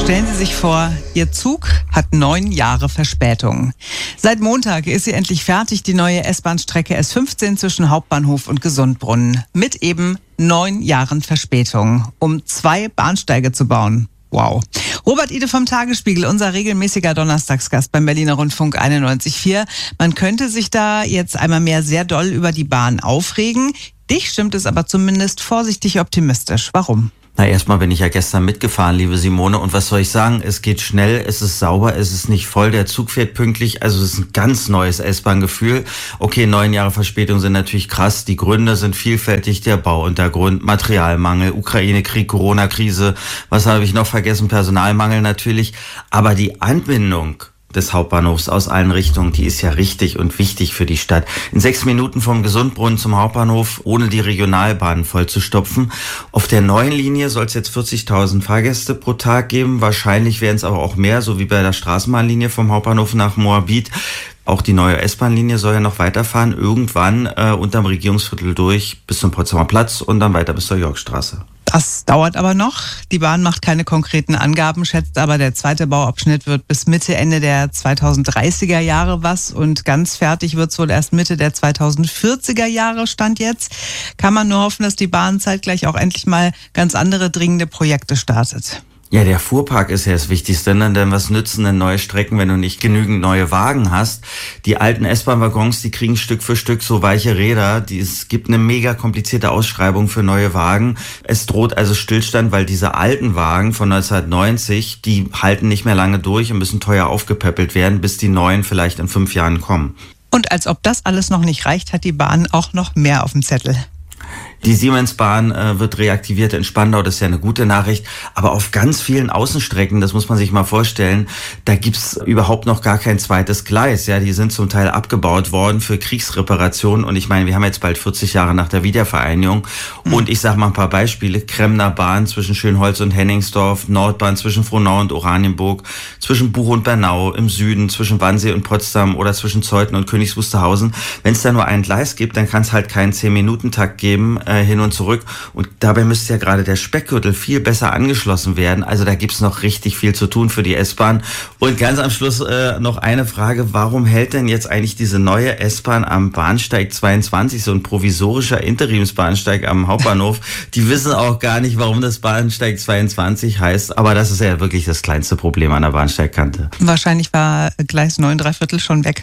Stellen Sie sich vor, Ihr Zug hat 9 Jahre Verspätung. Seit Montag ist sie endlich fertig, die neue S-Bahn-Strecke S15 zwischen Hauptbahnhof und Gesundbrunnen. Mit eben 9 Jahren Verspätung, um 2 Bahnsteige zu bauen. Wow. Robert Ide vom Tagesspiegel, unser regelmäßiger Donnerstagsgast beim Berliner Rundfunk 91.4. Man könnte sich da jetzt einmal mehr sehr doll über die Bahn aufregen. Dich stimmt es aber zumindest vorsichtig optimistisch. Warum? Na, erstmal bin ich ja gestern mitgefahren, liebe Simone. Und was soll ich sagen? Es geht schnell, es ist sauber, es ist nicht voll, der Zug fährt pünktlich. Also es ist ein ganz neues S-Bahn-Gefühl. Okay, 9 Jahre Verspätung sind natürlich krass. Die Gründe sind vielfältig. Der Bauuntergrund, Materialmangel, Ukraine-Krieg, Corona-Krise. Was habe ich noch vergessen? Personalmangel natürlich. Aber die Anbindung des Hauptbahnhofs aus allen Richtungen, die ist ja richtig und wichtig für die Stadt. In 6 Minuten vom Gesundbrunnen zum Hauptbahnhof, ohne die Regionalbahnen vollzustopfen. Auf der neuen Linie soll es jetzt 40.000 Fahrgäste pro Tag geben. Wahrscheinlich werden es aber auch mehr, so wie bei der Straßenbahnlinie vom Hauptbahnhof nach Moabit. Auch die neue S-Bahn-Linie soll ja noch weiterfahren, irgendwann unterm Regierungsviertel durch bis zum Potsdamer Platz und dann weiter bis zur Yorkstraße. Das dauert aber noch. Die Bahn macht keine konkreten Angaben, schätzt aber, der zweite Bauabschnitt wird bis Mitte, Ende der 2030er Jahre was und ganz fertig wird es wohl erst Mitte der 2040er Jahre, Stand jetzt. Kann man nur hoffen, dass die Bahn zeitgleich auch endlich mal ganz andere dringende Projekte startet. Ja, der Fuhrpark ist ja das Wichtigste, ne? Denn was nützen denn neue Strecken, wenn du nicht genügend neue Wagen hast? Die alten S-Bahn-Waggons, die kriegen Stück für Stück so weiche Räder. Es gibt eine mega komplizierte Ausschreibung für neue Wagen. Es droht also Stillstand, weil diese alten Wagen von 1990, die halten nicht mehr lange durch und müssen teuer aufgepäppelt werden, bis die neuen vielleicht in 5 Jahren kommen. Und als ob das alles noch nicht reicht, hat die Bahn auch noch mehr auf dem Zettel. Die Siemensbahn wird reaktiviert in Spandau, das ist ja eine gute Nachricht. Aber auf ganz vielen Außenstrecken, das muss man sich mal vorstellen, da gibt's überhaupt noch gar kein zweites Gleis. Ja, die sind zum Teil abgebaut worden für Kriegsreparationen. Und ich meine, wir haben jetzt bald 40 Jahre nach der Wiedervereinigung. Und ich sage mal ein paar Beispiele. Kremner Bahn zwischen Schönholz und Henningsdorf, Nordbahn zwischen Frohnau und Oranienburg, zwischen Buch und Bernau, im Süden zwischen Wannsee und Potsdam oder zwischen Zeuthen und Königs Wusterhausen. Wenn es da nur ein Gleis gibt, dann kann es halt keinen 10-Minuten-Takt geben, hin und zurück. Und dabei müsste ja gerade der Speckgürtel viel besser angeschlossen werden. Also da gibt's noch richtig viel zu tun für die S-Bahn. Und ganz am Schluss noch eine Frage. Warum hält denn jetzt eigentlich diese neue S-Bahn am Bahnsteig 22, so ein provisorischer Interimsbahnsteig am Hauptbahnhof? Die wissen auch gar nicht, warum das Bahnsteig 22 heißt. Aber das ist ja wirklich das kleinste Problem an der Bahnsteigkante. Wahrscheinlich war Gleis 9¾ schon weg.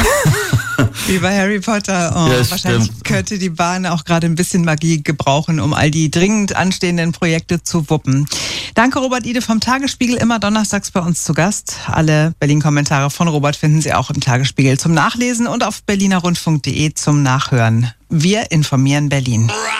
Wie bei Harry Potter. Oh, ja, wahrscheinlich stimmt. Könnte die Bahn auch gerade ein bisschen Magie gebrauchen, um all die dringend anstehenden Projekte zu wuppen. Danke, Robert Ide vom Tagesspiegel, immer donnerstags bei uns zu Gast. Alle Berlin-Kommentare von Robert finden Sie auch im Tagesspiegel zum Nachlesen und auf berlinerrundfunk.de zum Nachhören. Wir informieren Berlin.